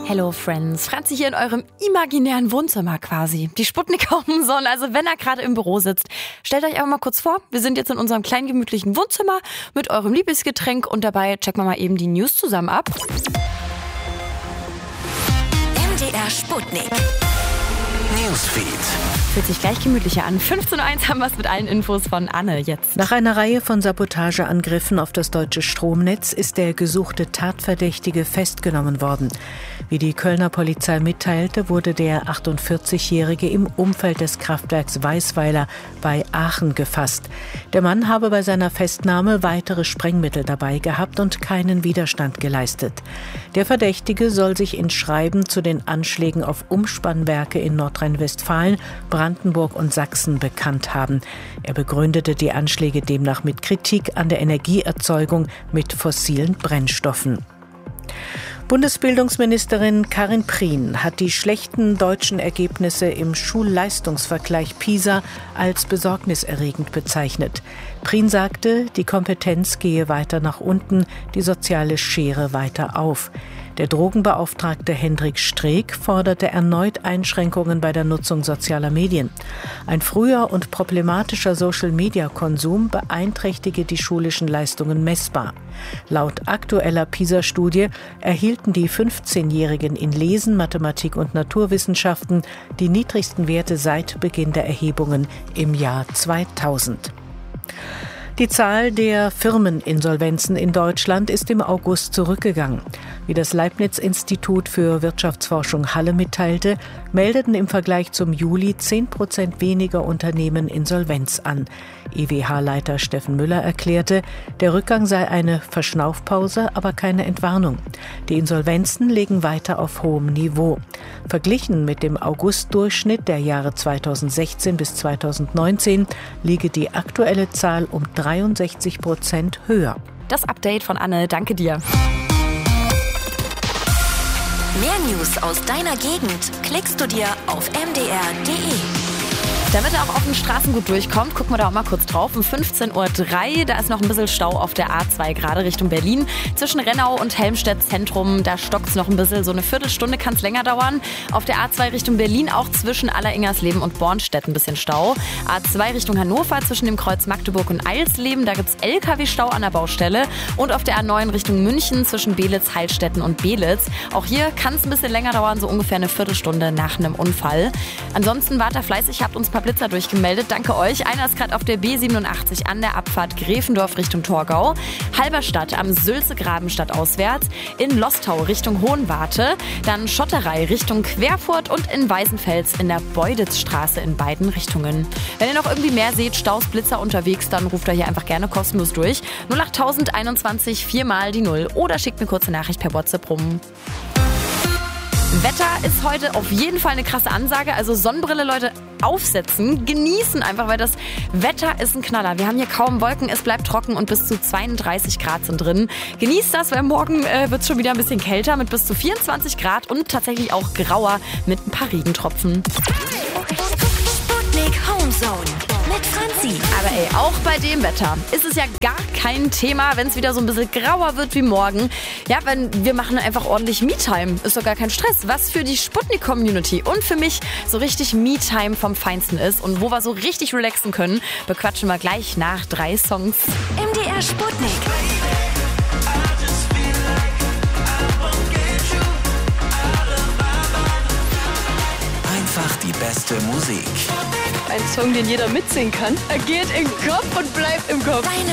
Hello Friends, Franzi hier in eurem imaginären Wohnzimmer quasi. Die Sputnik Homezone, also wenn ihr gerade im Büro sitzt, stellt euch einfach mal kurz vor, wir sind jetzt in unserem kleinen gemütlichen Wohnzimmer mit eurem Lieblingsgetränk und dabei checken wir mal eben die News zusammen ab. MDR Sputnik Newsfeed. Fühlt sich gleich gemütlicher an. 15.01 Uhr haben wir es mit allen Infos von Anne jetzt. Nach einer Reihe von Sabotageangriffen auf das deutsche Stromnetz ist der gesuchte Tatverdächtige festgenommen worden. Wie die Kölner Polizei mitteilte, wurde der 48-Jährige im Umfeld des Kraftwerks Weißweiler bei Aachen gefasst. Der Mann habe bei seiner Festnahme weitere Sprengmittel dabei gehabt und keinen Widerstand geleistet. Der Verdächtige soll sich in Schreiben zu den Anschlägen auf Umspannwerke in Nordrhein-Westfalen, Brandenburg und Sachsen bekannt haben. Er begründete die Anschläge demnach mit Kritik an der Energieerzeugung mit fossilen Brennstoffen. Bundesbildungsministerin Karin Prien hat die schlechten deutschen Ergebnisse im Schulleistungsvergleich PISA als besorgniserregend bezeichnet. Prien sagte, die Kompetenz gehe weiter nach unten, die soziale Schere weiter auf. Der Drogenbeauftragte Hendrik Streeck forderte erneut Einschränkungen bei der Nutzung sozialer Medien. Ein früher und problematischer Social-Media-Konsum beeinträchtige die schulischen Leistungen messbar. Laut aktueller PISA-Studie erhielten die 15-Jährigen in Lesen, Mathematik und Naturwissenschaften die niedrigsten Werte seit Beginn der Erhebungen im Jahr 2000. Die Zahl der Firmeninsolvenzen in Deutschland ist im August zurückgegangen. Wie das Leibniz-Institut für Wirtschaftsforschung Halle mitteilte, meldeten im Vergleich zum Juli 10% weniger Unternehmen Insolvenz an. IWH-Leiter Steffen Müller erklärte, der Rückgang sei eine Verschnaufpause, aber keine Entwarnung. Die Insolvenzen liegen weiter auf hohem Niveau. Verglichen mit dem August-Durchschnitt der Jahre 2016 bis 2019 liege die aktuelle Zahl um 63% höher. Das Update von Anne, danke dir. Mehr News aus deiner Gegend klickst du dir auf mdr.de. Damit er auch auf den Straßen gut durchkommt, gucken wir da auch mal kurz drauf. Um 15.03 Uhr, da ist noch ein bisschen Stau auf der A2, gerade Richtung Berlin. Zwischen Rennau und Helmstedt Zentrum, da stockt es noch ein bisschen. So eine Viertelstunde kann es länger dauern. Auf der A2 Richtung Berlin auch zwischen Alleringersleben und Bornstedt ein bisschen Stau. A2 Richtung Hannover zwischen dem Kreuz Magdeburg und Eilsleben, da gibt es LKW-Stau an der Baustelle. Und auf der A9 Richtung München zwischen Belitz, Heilstätten und Belitz. Auch hier kann es ein bisschen länger dauern, so ungefähr eine Viertelstunde nach einem Unfall. Ansonsten wart ihr fleißig, habt uns ein paar Blitzer durchgemeldet. Danke euch. Einer ist gerade auf der B87 an der Abfahrt Gräfendorf Richtung Torgau. Halberstadt am Sülze-Graben stadtauswärts. In Lostau Richtung Hohenwarte. Dann Schotterei Richtung Querfurt und in Weißenfels in der Beuditzstraße in beiden Richtungen. Wenn ihr noch irgendwie mehr seht, Staus, Blitzer unterwegs, dann ruft ihr hier einfach gerne kostenlos durch. 08021 4 mal die 0 oder schickt eine kurze Nachricht per WhatsApp rum. Wetter ist heute auf jeden Fall eine krasse Ansage. Also Sonnenbrille, Leute, aufsetzen, genießen einfach, weil das Wetter ist ein Knaller. Wir haben hier kaum Wolken, es bleibt trocken und bis zu 32 Grad sind drin. Genießt das, weil morgen wird es schon wieder ein bisschen kälter mit bis zu 24 Grad und tatsächlich auch grauer mit ein paar Regentropfen. Sputnik Homezone mit Franzi. Aber ey, auch bei dem Wetter ist es ja gar kein Thema, wenn es wieder so ein bisschen grauer wird wie morgen. Ja, wir machen einfach ordentlich Me-Time. Ist doch gar kein Stress. Was für die Sputnik-Community und für mich so richtig Me-Time vom Feinsten ist und wo wir so richtig relaxen können, bequatschen wir gleich nach 3 Songs. MDR Sputnik. Einfach die beste Musik. Ein Song, den jeder mitsingen kann. Er geht im Kopf und bleibt im Kopf. Deine